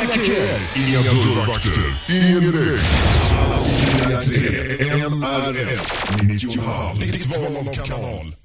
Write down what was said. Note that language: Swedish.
lacker, inga dörrvakter, ingen regn. Alla entré, MRF 90,5, ditt val av kanal.